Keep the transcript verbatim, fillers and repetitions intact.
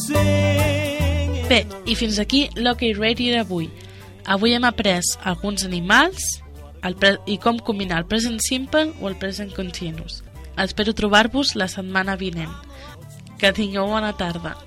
Bé, i fins aquí l'Ok Radio d'avui. Avui hem après alguns animals el pre- i com combinar el present simple o el present continuous. Espero trobar-vos la setmana vinent. Que tingueu bona tarda.